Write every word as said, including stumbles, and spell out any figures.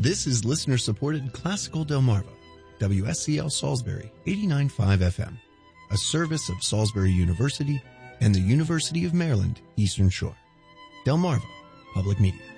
This is listener-supported Classical Delmarva, W S C L Salisbury, eighty-nine point five F M, a service of Salisbury University and the University of Maryland, Eastern Shore. Delmarva Public Media.